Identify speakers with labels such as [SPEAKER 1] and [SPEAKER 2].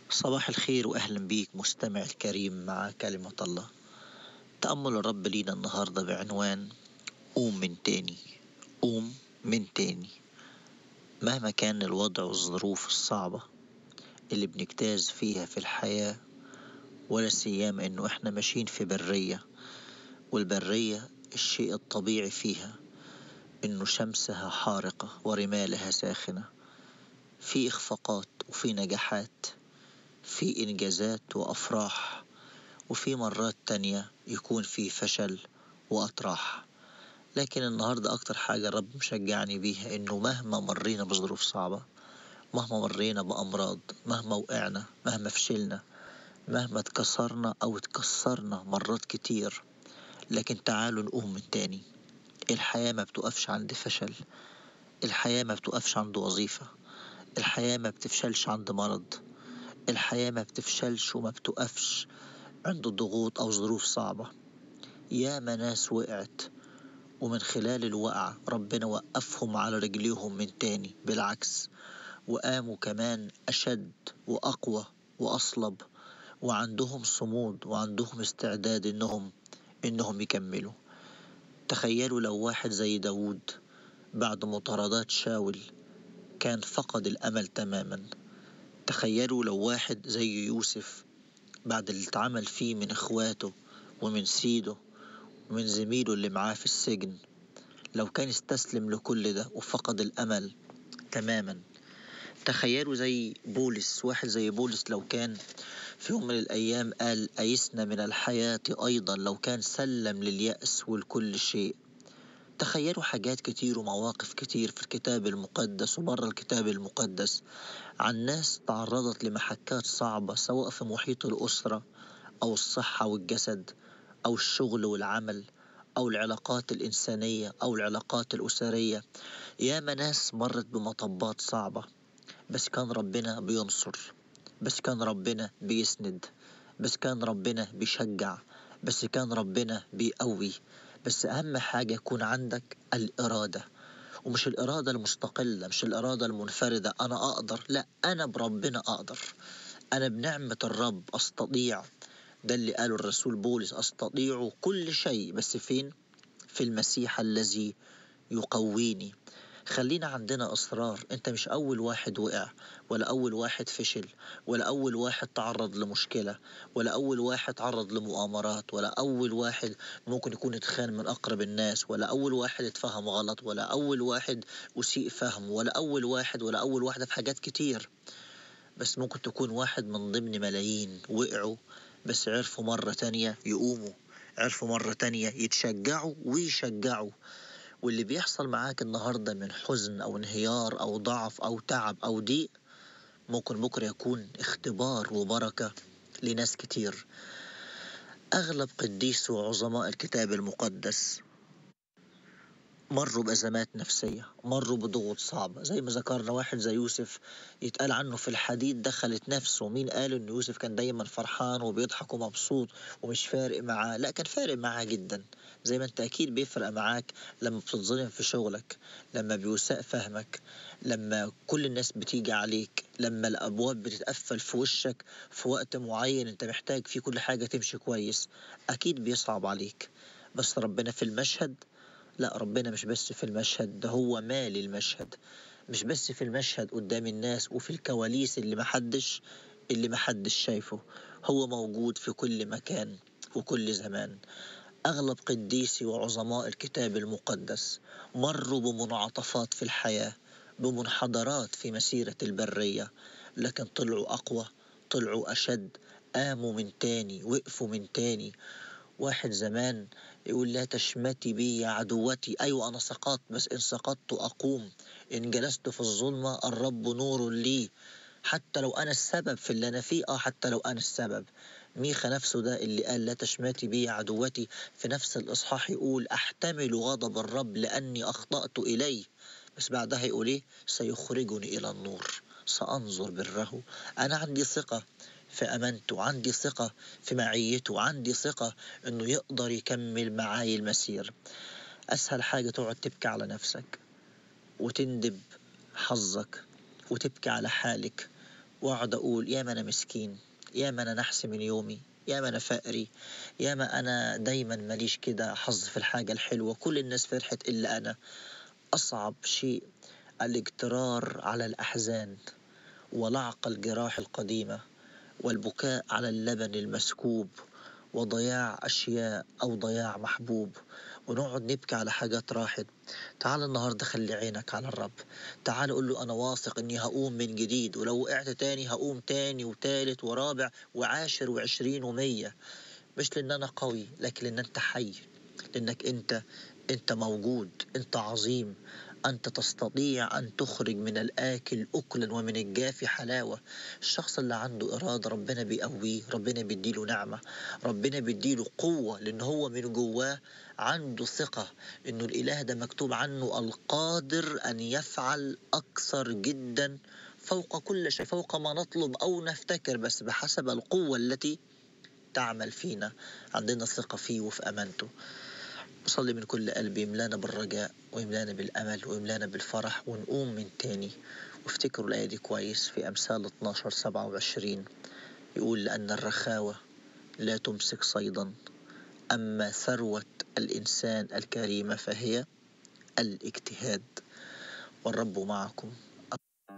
[SPEAKER 1] صباح الخير وأهلا بيك مستمع الكريم مع كلمة الله. تأمل الرب لينا النهاردة بعنوان قوم من تاني. قوم من تاني. مهما كان الوضع والظروف الصعبة اللي بنجتاز فيها في الحياة، ولا سيما إنه إحنا ماشيين في برية، والبرية الشيء الطبيعي فيها إنه شمسها حارقة ورمالها ساخنة، في إخفاقات وفي نجاحات، في إنجازات وأفراح، وفي مرات تانية يكون في فشل وأطراح. لكن النهاردة أكتر حاجة الرب مشجعني بيها إنه مهما مرينا بظروف صعبة، مهما مرينا بأمراض، مهما وقعنا، مهما فشلنا، مهما اتكسرنا أو اتكسرنا مرات كتير، لكن تعالوا نقوم من تاني. الحياة ما بتقفش عند فشل، الحياة ما بتقفش عند وظيفة، الحياة ما بتفشلش عند مرض، الحياة ما بتفشلش وما بتقفش عند ضغوط أو ظروف صعبة. ياما ناس وقعت ومن خلال الوقعة ربنا وقفهم على رجليهم من تاني، بالعكس وقاموا كمان أشد وأقوى وأصلب، وعندهم صمود وعندهم استعداد إنهم يكملوا. تخيلوا لو واحد زي داود بعد مطاردات شاول كان فقد الأمل تماما. تخيلوا لو واحد زي يوسف بعد اللي اتعمل فيه من إخواته ومن سيده ومن زميله اللي معاه في السجن، لو كان استسلم لكل ده وفقد الأمل تماما. تخيلوا زي بولس، واحد زي بولس لو كان في يوم من الأيام قال أيسنا من الحياة أيضا، لو كان سلم لليأس ولكل شيء. تخيلوا حاجات كتير ومواقف كتير في الكتاب المقدس وبره الكتاب المقدس عن ناس تعرضت لمحكات صعبة، سواء في محيط الأسرة أو الصحة والجسد أو الشغل والعمل أو العلاقات الإنسانية أو العلاقات الأسرية. ياما ناس مرت بمطبات صعبة، بس كان ربنا بينصر، بس كان ربنا بيسند، بس كان ربنا بيشجع، بس كان ربنا بيقوي. بس أهم حاجة يكون عندك الإرادة، ومش الإرادة المستقلة، مش الإرادة المنفردة أنا أقدر، لا، أنا بربنا أقدر، أنا بنعمة الرب أستطيع. ده اللي قاله الرسول بولس، أستطيع كل شيء بس فين؟ في المسيح الذي يقويني. خلينا عندنا إصرار. أنت مش أول واحد وقع، ولا أول واحد فشل، ولا أول واحد تعرض لمشكلة، ولا أول واحد تعرض لمؤامرات، ولا أول واحد ممكن يكون اتخان من أقرب الناس، ولا أول واحد اتفهم غلط، ولا أول واحد أسيء فهم، ولا أول واحد ولا أول واحدة في حاجات كتير. بس ممكن تكون واحد من ضمن ملايين وقعوا، بس عرفوا مرة تانية يقوموا، عرفوا مرة تانية يتشجعوا ويشجعوا. واللي بيحصل معاك النهاردة من حزن أو انهيار أو ضعف أو تعب أو ضيق، ممكن بكرة يكون اختبار وبركة لناس كتير. أغلب قديس وعظماء الكتاب المقدس مروا بأزمات نفسية، مروا بضغوط صعبة، زي ما ذكرنا واحد زي يوسف يتقال عنه في الحديد دخلت نفسه. مين قال إن يوسف كان دايما فرحان وبيضحك ومبسوط ومش فارق معاه؟ لا، كان فارق معاه جدا، زي ما انت أكيد بيفرق معاك لما بتتظلم في شغلك، لما بيساء فهمك، لما كل الناس بتيجي عليك، لما الأبواب بتتقفل في وشك في وقت معين انت محتاج فيه كل حاجة تمشي كويس. أكيد بيصعب عليك، بس ربنا في المشهد. لا، ربنا مش بس في المشهد، ده هو مالي المشهد. مش بس في المشهد قدام الناس وفي الكواليس اللي محدش شايفه، هو موجود في كل مكان وكل زمان. أغلب قديسي وعظماء الكتاب المقدس مروا بمنعطفات في الحياة، بمنحدرات في مسيرة البرية، لكن طلعوا أقوى، طلعوا أشد، قاموا من تاني، وقفوا من تاني. واحد زمان يقول لا تشمتي بي يا عدوتي. أيوة أنا سقطت، بس إن سقطت أقوم، إن جلست في الظلمة الرب نور لي. حتى لو أنا السبب في اللي أنا فيه، حتى لو أنا السبب. ميخا نفسه ده اللي قال لا تشمتي بي يا عدوتي، في نفس الإصحاح يقول أحتمل غضب الرب لأني أخطأت إليه، بس بعدها يقول إيه؟ سيخرجني إلى النور، سأنظر بره. أنا عندي ثقة في أمانته، عندي ثقة في معيته، عندي ثقة إنه يقدر يكمل معاي المسير. أسهل حاجة تقعد تبكي على نفسك وتندب حظك وتبكي على حالك وأقعد أقول يا ما أنا مسكين، يا ما أنا نحس من يومي، يا ما أنا فقري، يا ما أنا دايما ماليش كده حظ في الحاجة الحلوة، كل الناس فرحت إلا أنا. أصعب شيء الاجترار على الأحزان ولعق الجراح القديمة والبكاء على اللبن المسكوب وضياع أشياء أو ضياع محبوب، ونقعد نبكي على حاجات راحت. تعال النهاردة خلي عينك على الرب، تعال قول له أنا واثق إني هقوم من جديد، ولو وقعت تاني هقوم تاني وتالت ورابع وعاشر وعشرين ومية. مش لأن أنا قوي، لكن لأن أنت حي، لأنك أنت موجود، أنت عظيم، أنت تستطيع أن تخرج من الآكل أكلا ومن الجافي حلاوة. الشخص اللي عنده إرادة ربنا بيقويه، ربنا بيديله نعمة، ربنا بيديله قوة، لأن هو من جواه عنده ثقة إنه الإله ده مكتوب عنه القادر أن يفعل أكثر جدا فوق كل شيء، فوق ما نطلب أو نفتكر، بس بحسب القوة التي تعمل فينا. عندنا ثقة فيه وفي أمانته. أصلي من كل قلبي يملانا بالرجاء ويملانا بالأمل ويملانا بالفرح ونقوم من تاني. وافتكروا الآية دي كويس في أمثال 12:27، يقول لأن الرخاوة لا تمسك صيدا، أما ثروة الإنسان الكريمة فهي الاجتهاد. والرب معكم.